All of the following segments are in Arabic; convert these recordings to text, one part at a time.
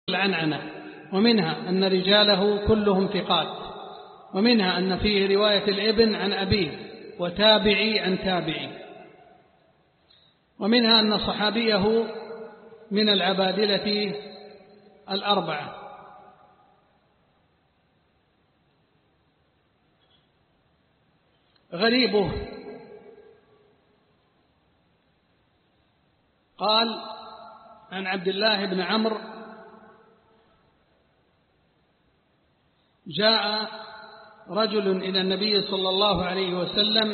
العنعنة، ومنها أن رجاله كلهم ثقات، ومنها أن فيه رواية الابن عن أبيه وتابعي عن تابعي، ومنها أن صحابيه من العبادلة الأربعة. غريبه قال عن عبد الله بن عمرو: جاء رجل إلى النبي صلى الله عليه وسلم،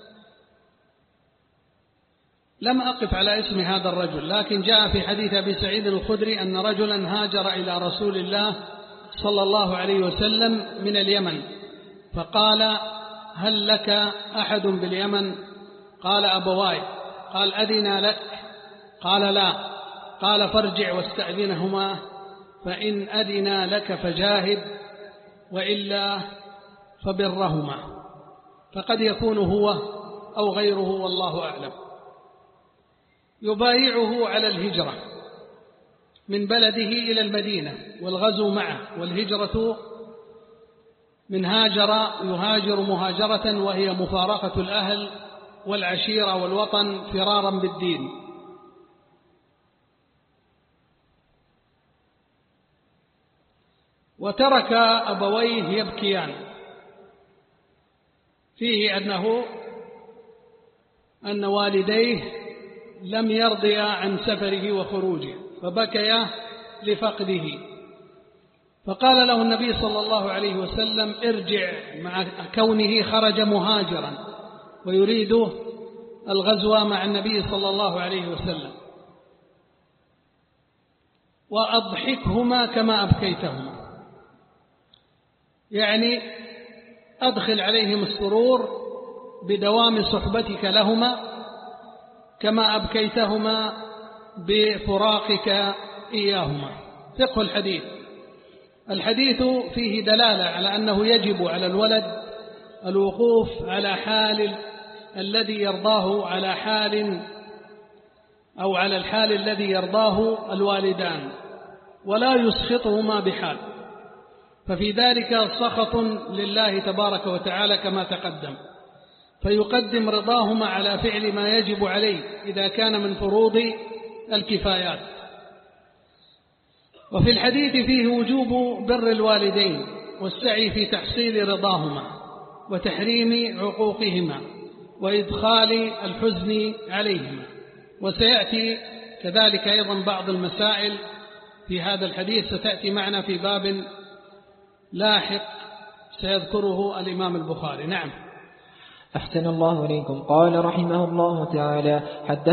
لم أقف على اسم هذا الرجل، لكن جاء في حديث أبي سعيد الخدري أن رجلا هاجر إلى رسول الله صلى الله عليه وسلم من اليمن، فقال: هل لك أحد باليمن؟ قال: أبواي. قال: أذن لك؟ قال: لا. قال: فارجع واستأذنهما، فإن أذن لك فجاهد، وإلا فبرهما، فقد يكون هو أو غيره والله أعلم. يبايعه على الهجرة من بلده إلى المدينة والغزو معه، والهجرة من هاجر يهاجر مهاجرة، وهي مفارقة الأهل والعشيرة والوطن فرارا بالدين. وترك أبويه يبكيان، فيه أن والديه لم يرضيا عن سفره وخروجه، فبكيا لفقده. فقال له النبي صلى الله عليه وسلم: ارجع، مع كونه خرج مهاجرا ويريد الغزو مع النبي صلى الله عليه وسلم، وأضحكهما كما أبكيتهما، يعني أدخل عليهم السرور بدوام صحبتك لهما كما أبكيتهما بفراقك إياهما. فقه الحديث: الحديث فيه دلالة على أنه يجب على الولد الوقوف على حال الذي يرضاه، على حال أو على الحال الذي يرضاه الوالدان، ولا يسخطهما بحال، ففي ذلك سخط لله تبارك وتعالى كما تقدم، فيقدم رضاهما على فعل ما يجب عليه إذا كان من فروض الكفايات. وفي الحديث فيه وجوب بر الوالدين والسعي في تحصيل رضاهما وتحريم عقوقهما وإدخال الحزن عليهما. وسيأتي كذلك أيضا بعض المسائل في هذا الحديث ستأتي معنا في باب لاحق سيذكره الإمام البخاري. نعم. أحسن الله إليكم. قال رحمه الله تعالى: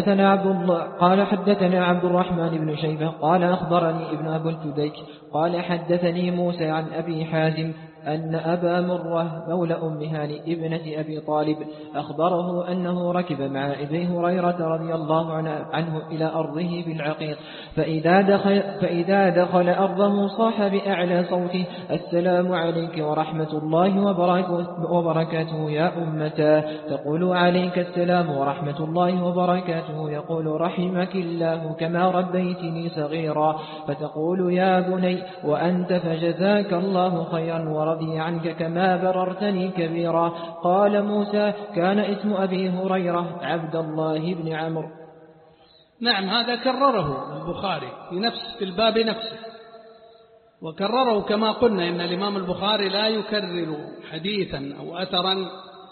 حدثنا عبد الرحمن بن شيبة قال أخبرني ابن أبي الفديك قال حدثني موسى عن أبي حازم أن أبا مرة مولى أم هاني ابنة أبي طالب أخبره أنه ركب مع أبي هريرة رضي الله عنه إلى أرضه بالعقيق، فإذا دخل أرضه صاح بأعلى صوته: السلام عليك ورحمة الله وبركاته يا أمتا. تقول: عليك السلام ورحمة الله وبركاته. يقول: رحمك الله كما ربيتني صغيرا. فتقول: يا بني وأنت، فجزاك الله خيرا ورضي عنك كما بررتني كبيرا. قال موسى: كان اسم أبي هريرة عبد الله بن عمرو. نعم، هذا كرره البخاري في الباب نفسه، وكرره كما قلنا إن الإمام البخاري لا يكرر حديثا أو أثرا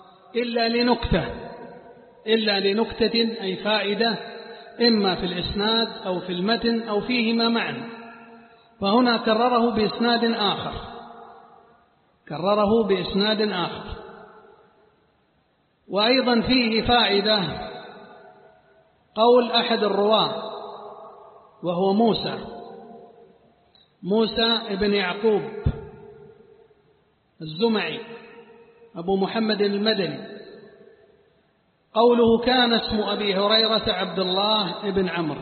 إلا لنكتة أي فائدة، إما في الإسناد أو في المتن أو فيهما معا. فهنا كرره بإسناد آخر. وأيضا فيه فائدة قول أحد الرواة وهو موسى ابن يعقوب الزمعي أبو محمد المدني، قوله: كان اسم أبي هريرة عبد الله بن عمرو.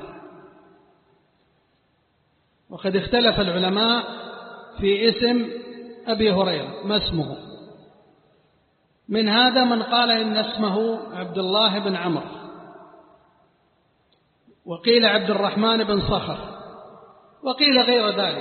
وقد اختلف العلماء في اسم أبي هريرة ما اسمه، من هذا من قال إن اسمه عبد الله بن عمرو، وقيل عبد الرحمن بن صخر، وقيل غير ذلك.